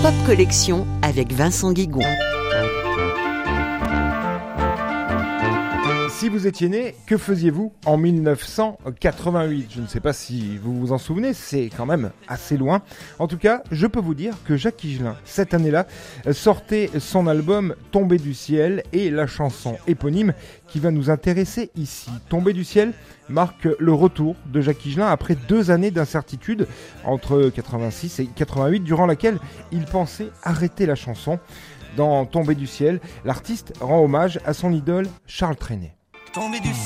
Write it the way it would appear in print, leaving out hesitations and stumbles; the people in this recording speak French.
Pop Collection avec Vincent Guigon. Si vous étiez né, que faisiez-vous en 1988 ? Je ne sais pas si vous vous en souvenez, c'est quand même assez loin. En tout cas, je peux vous dire que Jacques Higelin, cette année-là, sortait son album Tombé du ciel et la chanson éponyme qui va nous intéresser ici. Tombé du ciel marque le retour de Jacques Higelin après 2 années d'incertitude entre 86 et 88, durant laquelle il pensait arrêter la chanson. Dans Tombé du ciel, l'artiste rend hommage à son idole Charles Trenet.